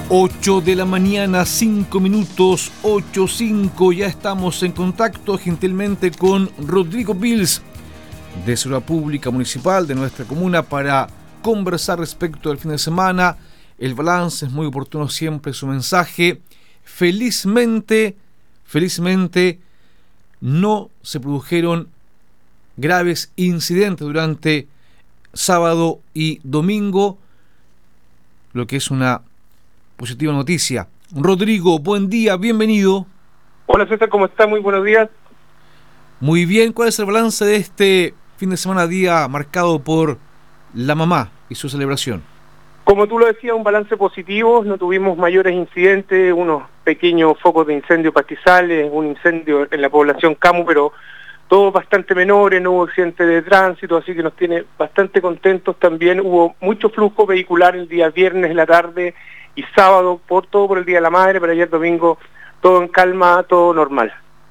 8 de la mañana, 5 minutos, 8:05. Ya estamos en contacto gentilmente con Rodrigo Pils de Seguridad Pública Municipal de nuestra comuna para conversar respecto del fin de semana. El balance es muy oportuno siempre, su mensaje. Felizmente no se produjeron graves incidentes durante sábado y domingo, lo que es una positiva noticia. Rodrigo, buen día, bienvenido. Hola César, ¿cómo estás? Muy buenos días. Muy bien, ¿cuál es el balance de este fin de semana, día marcado por la mamá y su celebración? Como tú lo decías, un balance positivo, no tuvimos mayores incidentes, unos pequeños focos de incendio pastizales, un incendio en la población Camu, pero todos bastante menores, no hubo accidentes de tránsito, así que nos tiene bastante contentos. También hubo mucho flujo vehicular el día viernes en la tarde y sábado, por el Día de la Madre, pero ayer domingo todo en calma, todo normal.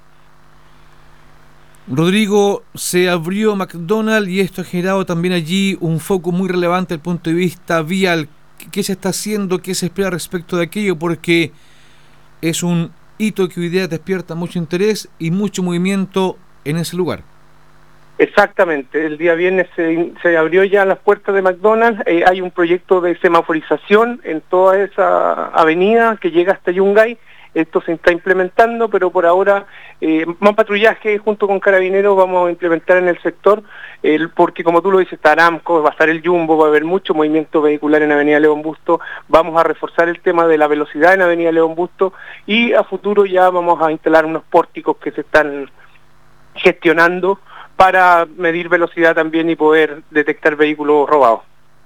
Rodrigo, se abrió McDonald's y esto ha generado también allí un foco muy relevante desde el punto de vista vial. ¿Qué se está haciendo? ¿Qué se espera respecto de aquello? Porque es un hito que hoy día despierta mucho interés y mucho movimiento en ese lugar. Exactamente, el día viernes se abrió ya las puertas de McDonald's, hay un proyecto de semaforización en toda esa avenida que llega hasta Yungay. Esto se está implementando, pero por ahora más patrullaje junto con Carabineros vamos a implementar en el sector, porque como tú lo dices, está Aramco, va a estar el Jumbo, va a haber mucho movimiento vehicular en Avenida León Busto, vamos a reforzar el tema de la velocidad en Avenida León Busto y a futuro ya vamos a instalar unos pórticos que se están gestionando para medir velocidad también y poder detectar vehículos robados.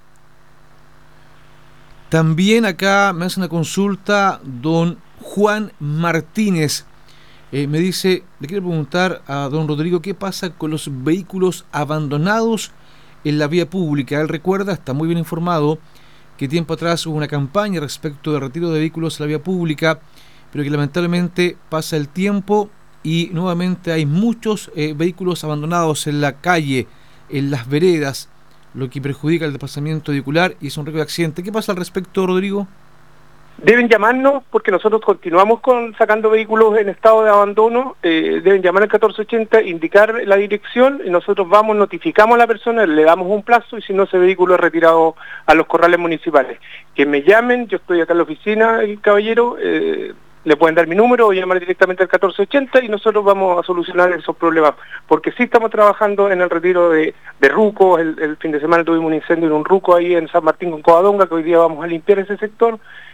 También acá me hace una consulta don Juan Martínez. Me dice, le quiero preguntar a don Rodrigo, ¿qué pasa con los vehículos abandonados en la vía pública? Él recuerda, está muy bien informado, que tiempo atrás hubo una campaña respecto del retiro de vehículos en la vía pública, pero que lamentablemente pasa el tiempo y nuevamente hay muchos vehículos abandonados en la calle, en las veredas, lo que perjudica el desplazamiento vehicular y es un riesgo de accidente. ¿Qué pasa al respecto, Rodrigo? Deben llamarnos porque nosotros continuamos sacando vehículos en estado de abandono, deben llamar al 1480, indicar la dirección y nosotros vamos, notificamos a la persona, le damos un plazo y si no ese vehículo es retirado a los corrales municipales. Que me llamen, yo estoy acá en la oficina, el caballero, le pueden dar mi número o llamar directamente al 1480 y nosotros vamos a solucionar esos problemas, porque sí estamos trabajando en el retiro de rucos. El fin de semana tuvimos un incendio en un ruco ahí en San Martín con Covadonga, que hoy día vamos a limpiar ese sector,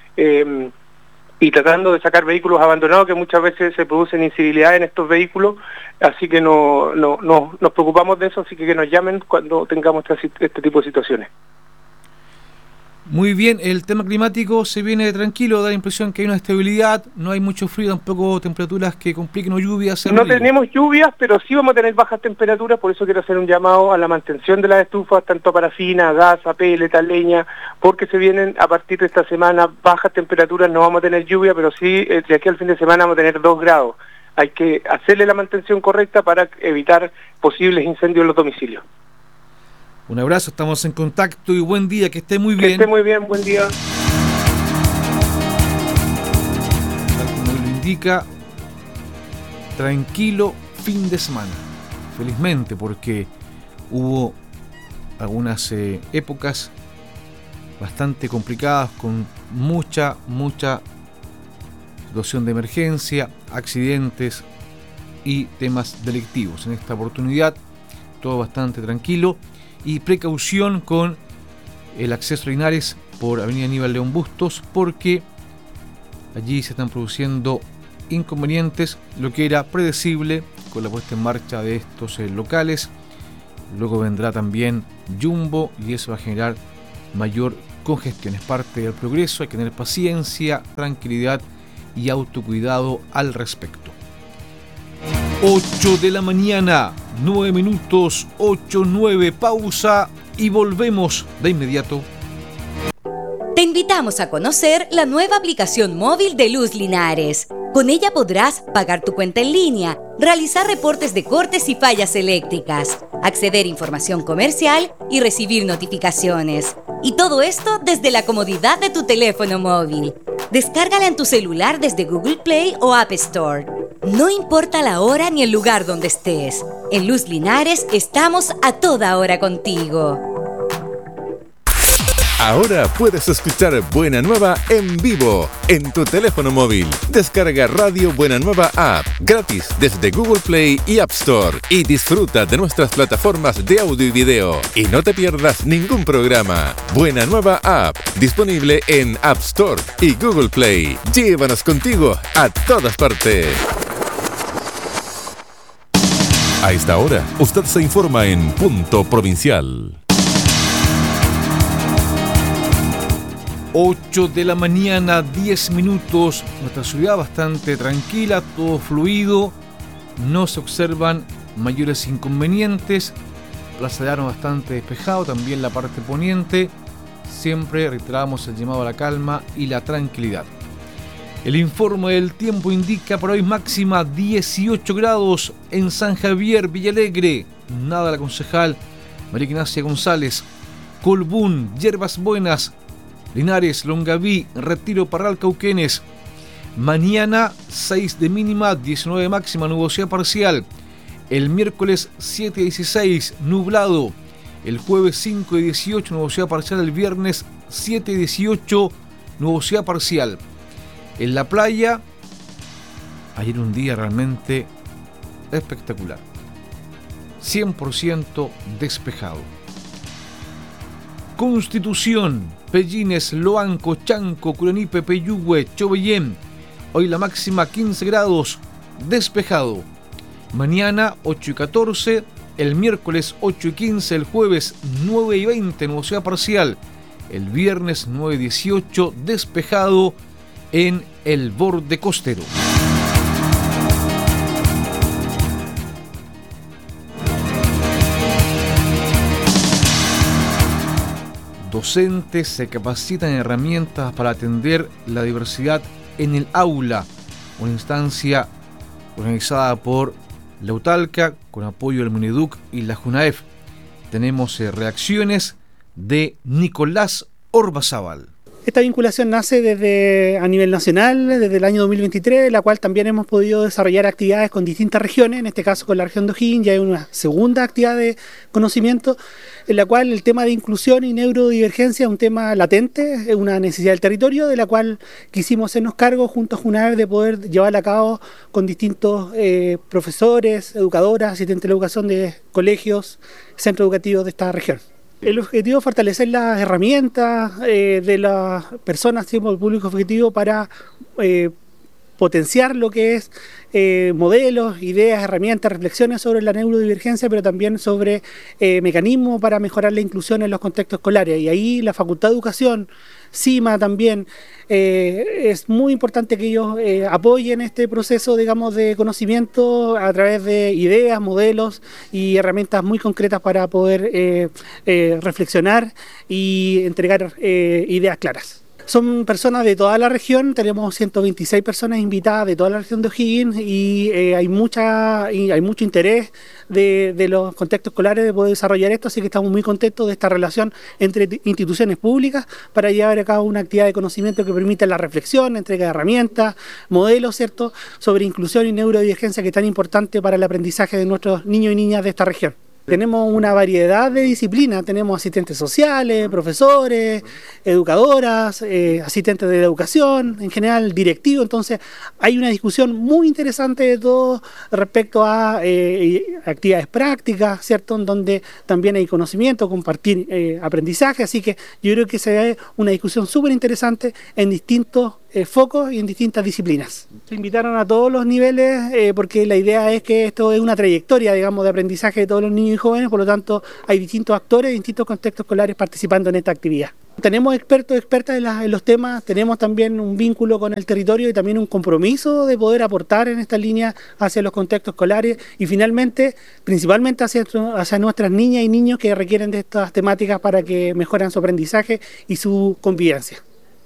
y tratando de sacar vehículos abandonados, que muchas veces se producen incivilidad en estos vehículos, así que nos preocupamos de eso, así que nos llamen cuando tengamos este tipo de situaciones. Muy bien, el tema climático se viene tranquilo, da la impresión que hay una estabilidad, no hay mucho frío, tampoco temperaturas que compliquen o lluvias. No tenemos lluvias, pero sí vamos a tener bajas temperaturas, por eso quiero hacer un llamado a la mantención de las estufas, tanto a parafina, gas, a pellet, a leña, porque se vienen a partir de esta semana bajas temperaturas, no vamos a tener lluvia, pero sí de aquí al fin de semana vamos a tener 2 grados. Hay que hacerle la mantención correcta para evitar posibles incendios en los domicilios. Un abrazo, estamos en contacto y buen día, que esté muy bien. Que esté muy bien, buen día. Tal como lo indica, tranquilo fin de semana. Felizmente, porque hubo algunas épocas bastante complicadas con mucha situación de emergencia, accidentes y temas delictivos. En esta oportunidad, todo bastante tranquilo. Y precaución con el acceso a Linares por Avenida Aníbal León Bustos, porque allí se están produciendo inconvenientes, lo que era predecible con la puesta en marcha de estos locales. Luego vendrá también Jumbo y eso va a generar mayor congestión. Es parte del progreso, hay que tener paciencia, tranquilidad y autocuidado al respecto. 8 de la mañana, 9 minutos, 8:09, pausa y volvemos de inmediato. Te invitamos a conocer la nueva aplicación móvil de Luz Linares. Con ella podrás pagar tu cuenta en línea, realizar reportes de cortes y fallas eléctricas, acceder a información comercial y recibir notificaciones. Y todo esto desde la comodidad de tu teléfono móvil. Descárgala en tu celular desde Google Play o App Store. No importa la hora ni el lugar donde estés. En Luz Linares estamos a toda hora contigo. Ahora puedes escuchar Buena Nueva en vivo en tu teléfono móvil. Descarga Radio Buena Nueva App gratis desde Google Play y App Store y disfruta de nuestras plataformas de audio y video. Y no te pierdas ningún programa. Buena Nueva App, disponible en App Store y Google Play. Llévanos contigo a todas partes. A esta hora, usted se informa en Punto Provincial. 8 de la mañana, 10 minutos. Nuestra ciudad bastante tranquila, todo fluido. No se observan mayores inconvenientes. Plaza de Armas bastante despejado, también la parte poniente. Siempre reiteramos el llamado a la calma y la tranquilidad. El informe del tiempo indica para hoy máxima 18 grados en San Javier, Villalegre. Nada la concejal María Ignacia González. Colbún, Yerbas Buenas, Linares, Longaví, Retiro, Parral, Cauquenes. Mañana 6 de mínima, 19 de máxima, nubosidad parcial. El miércoles 7 de 16, nublado. El jueves 5 de 18, nubosidad parcial. El viernes 7 de 18, nubosidad parcial. En la playa, ayer un día realmente espectacular. 100% despejado. Constitución, Pellines, Loanco, Chanco, Curanipe, Peyúgue, Chobellén. Hoy la máxima 15 grados, despejado. Mañana 8 y 14, el miércoles 8 y 15, el jueves 9 y 20, nubosidad parcial. El viernes 9 y 18, despejado en el borde costero. Docentes se capacitan en herramientas para atender la diversidad en el aula, una instancia organizada por la UTALCA con apoyo del Mineduc y la JUNAEF. Tenemos reacciones de Nicolás Orbazábal. Esta vinculación nace a nivel nacional, desde el año 2023, la cual también hemos podido desarrollar actividades con distintas regiones, en este caso con la región de O'Higgins. Ya hay una segunda actividad de conocimiento, en la cual el tema de inclusión y neurodivergencia es un tema latente, es una necesidad del territorio, de la cual quisimos hacernos cargo junto a JUNAEF de poder llevarla a cabo con distintos profesores, educadoras, asistentes de la educación de colegios, centros educativos de esta región. El objetivo es fortalecer las herramientas de las personas, del público objetivo, para potenciar lo que es modelos, ideas, herramientas, reflexiones sobre la neurodivergencia, pero también sobre mecanismos para mejorar la inclusión en los contextos escolares. Y ahí la Facultad de Educación, CIMA también, es muy importante que ellos apoyen este proceso, digamos, de conocimiento a través de ideas, modelos y herramientas muy concretas para poder reflexionar y entregar ideas claras. Son personas de toda la región, tenemos 126 personas invitadas de toda la región de O'Higgins y hay mucho interés de los contextos escolares de poder desarrollar esto, así que estamos muy contentos de esta relación entre instituciones públicas para llevar a cabo una actividad de conocimiento que permita la reflexión, entrega de herramientas, modelos, ¿cierto?, sobre inclusión y neurodivergencia, que es tan importante para el aprendizaje de nuestros niños y niñas de esta región. Tenemos una variedad de disciplinas, tenemos asistentes sociales, profesores, educadoras, asistentes de la educación, en general directivos. Entonces hay una discusión muy interesante de todo respecto a actividades prácticas, ¿cierto?, en donde también hay conocimiento, compartir aprendizaje, así que yo creo que se ve una discusión súper interesante en distintos focos y en distintas disciplinas. Se invitaron a todos los niveles porque la idea es que esto es una trayectoria, digamos, de aprendizaje de todos los niños y jóvenes, por lo tanto hay distintos actores, distintos contextos escolares participando en esta actividad. Tenemos expertos, expertas en los temas, tenemos también un vínculo con el territorio y también un compromiso de poder aportar en esta línea hacia los contextos escolares y finalmente, principalmente hacia nuestras niñas y niños que requieren de estas temáticas para que mejoren su aprendizaje y su convivencia.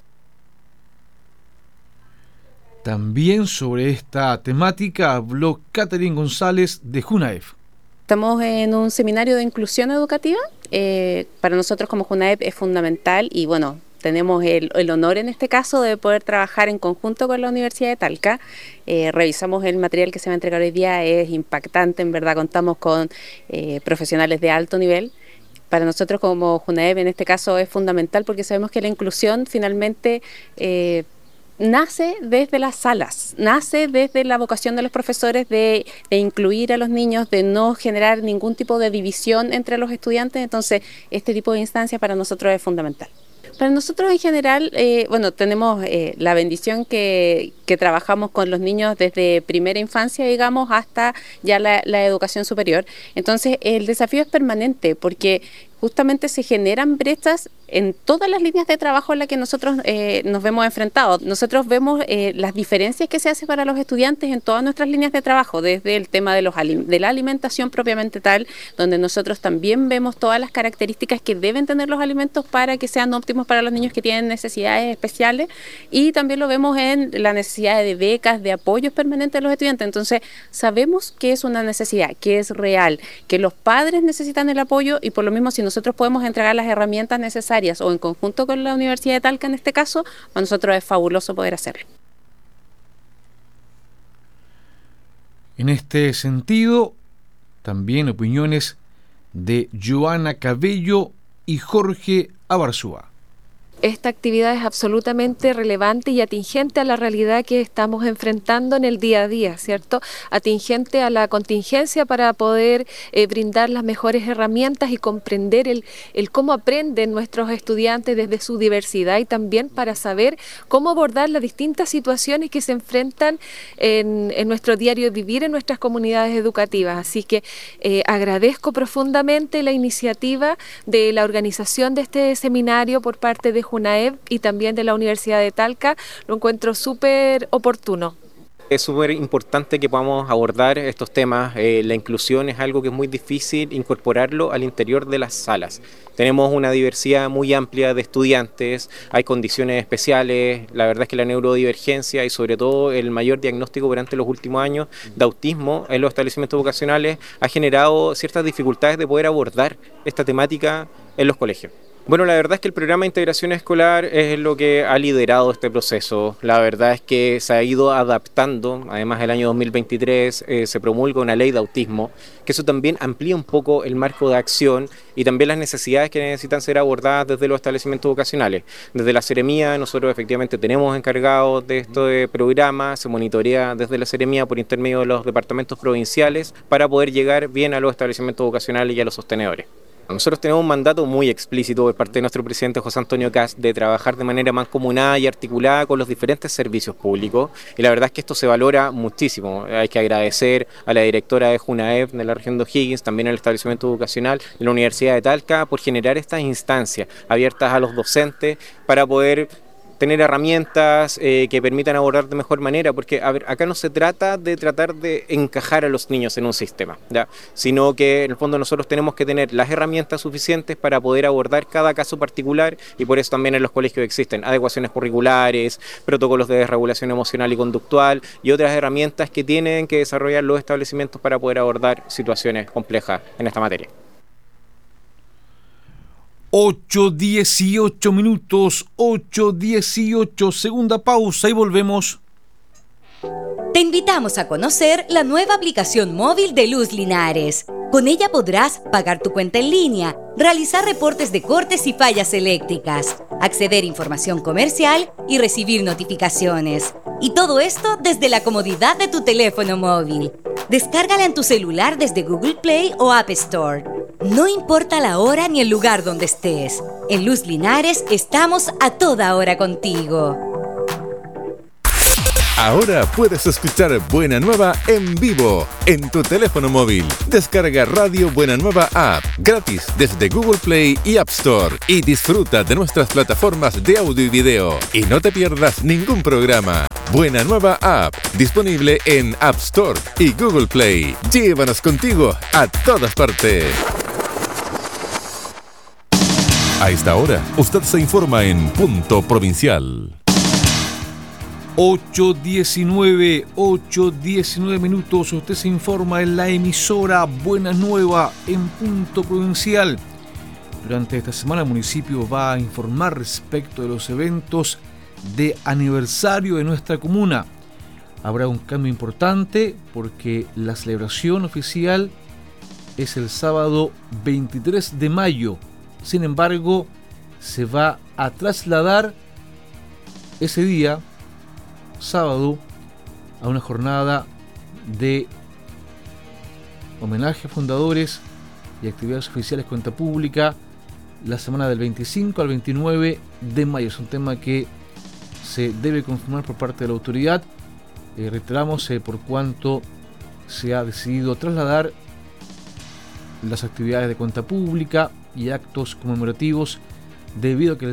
También sobre esta temática habló Catherine González de JUNAEF. Estamos en un seminario de inclusión educativa. Para nosotros como JUNAEF es fundamental y bueno, tenemos el honor en este caso de poder trabajar en conjunto con la Universidad de Talca. Revisamos el material que se va a entregar hoy día, es impactante, en verdad contamos con profesionales de alto nivel. Para nosotros como Junaep en este caso es fundamental porque sabemos que la inclusión finalmente nace desde las salas, nace desde la vocación de los profesores de incluir a los niños, de no generar ningún tipo de división entre los estudiantes, entonces este tipo de instancia para nosotros es fundamental. Para nosotros en general, tenemos la bendición que trabajamos con los niños desde primera infancia, digamos, hasta ya la educación superior. Entonces el desafío es permanente porque justamente se generan brechas en todas las líneas de trabajo en las que nosotros nos vemos enfrentados. Nosotros vemos las diferencias que se hacen para los estudiantes en todas nuestras líneas de trabajo, desde el tema de la alimentación propiamente tal, donde nosotros también vemos todas las características que deben tener los alimentos para que sean óptimos para los niños que tienen necesidades especiales, y también lo vemos en la necesidad de becas, de apoyos permanentes de los estudiantes. Entonces sabemos que es una necesidad, que es real, que los padres necesitan el apoyo, y por lo mismo si nosotros podemos entregar las herramientas necesarias o en conjunto con la Universidad de Talca en este caso, para nosotros es fabuloso poder hacerlo. En este sentido, también opiniones de Joana Cabello y Jorge Abarzúa. Esta actividad es absolutamente relevante y atingente a la realidad que estamos enfrentando en el día a día, ¿cierto? Atingente a la contingencia para poder brindar las mejores herramientas y comprender el cómo aprenden nuestros estudiantes desde su diversidad, y también para saber cómo abordar las distintas situaciones que se enfrentan en nuestro diario vivir en nuestras comunidades educativas. Así que agradezco profundamente la iniciativa de la organización de este seminario por parte de Junaep y también de la Universidad de Talca. Lo encuentro súper oportuno. Es súper importante que podamos abordar estos temas. La inclusión es algo que es muy difícil incorporarlo al interior de las salas. Tenemos una diversidad muy amplia de estudiantes, hay condiciones especiales, la verdad es que la neurodivergencia y sobre todo el mayor diagnóstico durante los últimos años de autismo en los establecimientos vocacionales ha generado ciertas dificultades de poder abordar esta temática en los colegios. Bueno, la verdad es que el programa de integración escolar es lo que ha liderado este proceso. La verdad es que se ha ido adaptando. Además, el año 2023 se promulga una ley de autismo, que eso también amplía un poco el marco de acción y también las necesidades que necesitan ser abordadas desde los establecimientos vocacionales. Desde la Seremía, nosotros efectivamente tenemos encargados de este programa, se monitorea desde la Seremía por intermedio de los departamentos provinciales para poder llegar bien a los establecimientos vocacionales y a los sostenedores. Nosotros tenemos un mandato muy explícito por parte de nuestro presidente José Antonio Kast de trabajar de manera mancomunada y articulada con los diferentes servicios públicos, y la verdad es que esto se valora muchísimo. Hay que agradecer a la directora de Junaep de la región de O'Higgins, también al establecimiento educacional de la Universidad de Talca, por generar estas instancias abiertas a los docentes para poder tener herramientas que permitan abordar de mejor manera, porque a ver, acá no se trata de tratar de encajar a los niños en un sistema, ¿ya? Sino que en el fondo nosotros tenemos que tener las herramientas suficientes para poder abordar cada caso particular, y por eso también en los colegios existen adecuaciones curriculares, protocolos de desregulación emocional y conductual y otras herramientas que tienen que desarrollar los establecimientos para poder abordar situaciones complejas en esta materia. 8:18 minutos, 8:18, segunda pausa y volvemos. Te invitamos a conocer la nueva aplicación móvil de Luz Linares. Con ella podrás pagar tu cuenta en línea, realizar reportes de cortes y fallas eléctricas, acceder a información comercial y recibir notificaciones. Y todo esto desde la comodidad de tu teléfono móvil. Descárgala en tu celular desde Google Play o App Store. No importa la hora ni el lugar donde estés. En Luz Linares estamos a toda hora contigo. Ahora puedes escuchar Buena Nueva en vivo en tu teléfono móvil. Descarga Radio Buena Nueva App gratis desde Google Play y App Store y disfruta de nuestras plataformas de audio y video. Y no te pierdas ningún programa. Buena Nueva App, disponible en App Store y Google Play. Llévanos contigo a todas partes. A esta hora, usted se informa en Punto Provincial. 8:19 minutos, usted se informa en la emisora Buena Nueva en Punto Provincial. Durante esta semana el municipio va a informar respecto de los eventos de aniversario de nuestra comuna. Habrá un cambio importante porque la celebración oficial es el sábado 23 de mayo. Sin embargo, se va a trasladar ese día, sábado, a una jornada de homenaje a fundadores y actividades oficiales cuenta pública la semana del 25 al 29 de mayo. Es un tema que se debe confirmar por parte de la autoridad. Reiteramos por cuanto se ha decidido trasladar las actividades de cuenta pública y actos conmemorativos debido a que el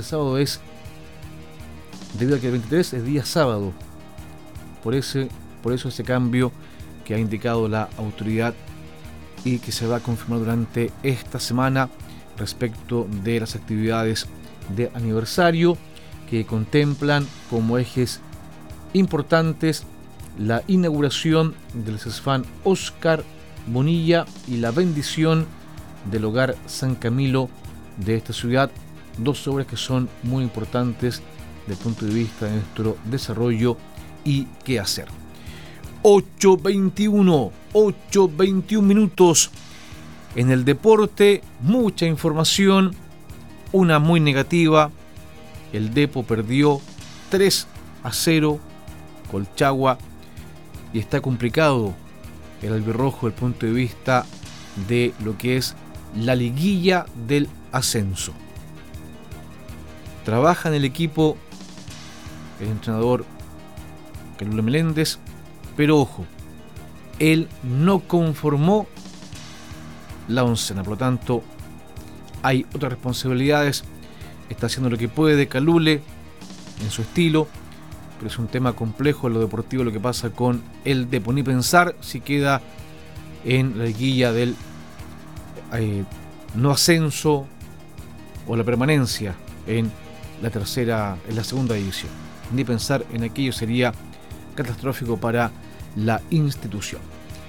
23 es día sábado. Por eso ese cambio que ha indicado la autoridad y que se va a confirmar durante esta semana respecto de las actividades de aniversario que contemplan como ejes importantes la inauguración del CESFAN Oscar Bonilla y la bendición del Hogar San Camilo de esta ciudad, dos obras que son muy importantes desde el punto de vista de nuestro desarrollo y qué hacer. 8:21 minutos. En el deporte, mucha información, una muy negativa. El Depo perdió 3-0 Colchagua y está complicado el albirrojo desde el punto de vista de lo que es la liguilla del ascenso. Trabaja en el equipo el entrenador Calulo Meléndez, pero ojo, él no conformó la oncena, por lo tanto hay otras responsabilidades. Está haciendo lo que puede de Calule en su estilo, pero es un tema complejo en lo deportivo lo que pasa con el Depo. Ni pensar si queda en la liguilla del no ascenso o la permanencia en la segunda división. Ni pensar en aquello sería catastrófico para la institución.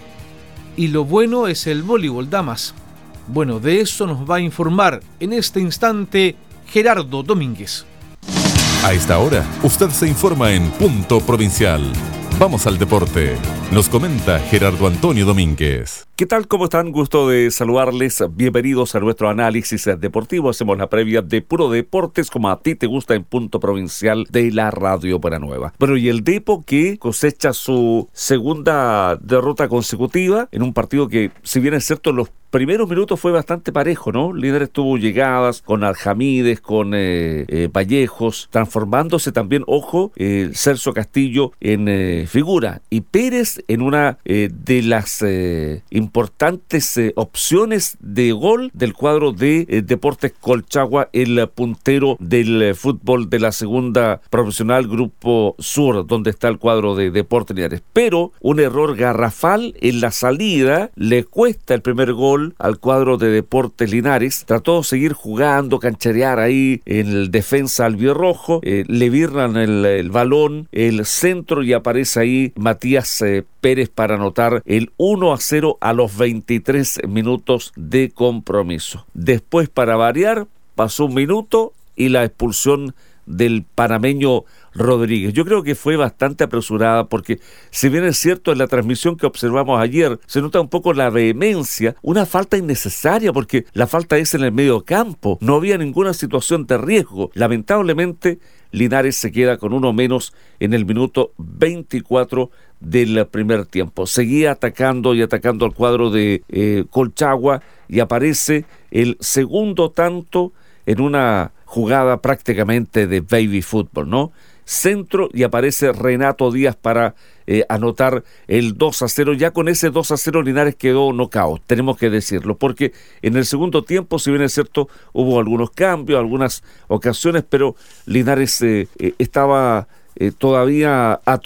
Y lo bueno es el voleibol, damas. Bueno, de eso nos va a informar en este instante Gerardo Domínguez. A esta hora, usted se informa en Punto Provincial. Vamos al deporte. Nos comenta Gerardo Antonio Domínguez. ¿Qué tal? ¿Cómo están? Gusto de saludarles. Bienvenidos a nuestro análisis deportivo. Hacemos la previa de puro deportes como a ti te gusta en Punto Provincial de la Radio Buena Nueva. Bueno, y el Depo que cosecha su segunda derrota consecutiva en un partido que, si bien es cierto, los primeros minutos fue bastante parejo, ¿no? Linares tuvo llegadas con Aljamídez, con Vallejos, transformándose también, ojo, Celso Castillo en figura y Pérez en una de las importantes opciones de gol del cuadro de Deportes Colchagua, el puntero del fútbol de la segunda profesional Grupo Sur, donde está el cuadro de Deportes Linares. Pero un error garrafal en la salida le cuesta el primer gol al cuadro de Deportes Linares. Trató de seguir jugando, cancherear ahí en el defensa albirrojo, le virran el balón, el centro, y aparece ahí Matías Pérez para anotar el 1-0 a los 23 minutos de compromiso. Después, para variar, pasó un minuto y la expulsión del panameño Rodríguez. Yo creo que fue bastante apresurada porque, si bien es cierto, en la transmisión que observamos ayer se nota un poco la vehemencia, una falta innecesaria porque la falta es en el medio campo, no había ninguna situación de riesgo. Lamentablemente Linares se queda con uno menos en el minuto 24 del primer tiempo. Seguía atacando y atacando al cuadro de Colchagua y aparece el segundo tanto en una jugada prácticamente de baby fútbol, ¿no? Centro y aparece Renato Díaz para anotar el 2-0. Ya con ese 2-0 Linares quedó knockout, tenemos que decirlo, porque en el segundo tiempo, si bien es cierto, hubo algunos cambios, algunas ocasiones, pero Linares estaba todavía